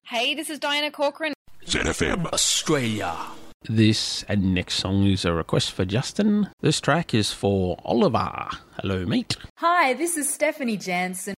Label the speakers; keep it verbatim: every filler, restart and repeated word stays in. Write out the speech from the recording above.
Speaker 1: Hey, this is Diana Corcoran.
Speaker 2: Z F M Australia.
Speaker 3: This and next song is a request for Justin. This track is for Oliver. Hello, mate.
Speaker 4: Hi, this is Stephanie Jansen.